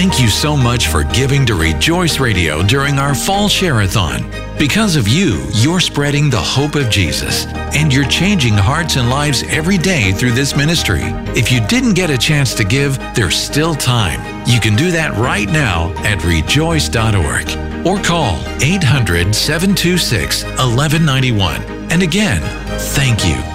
Thank you so much for giving to Rejoice Radio during our Fall Share-a-thon. Because of you, you're spreading the hope of Jesus, and you're changing hearts and lives every day through this ministry. If you didn't get a chance to give, there's still time. You can do that right now at rejoice.org or call 800-726-1191. And again, thank you.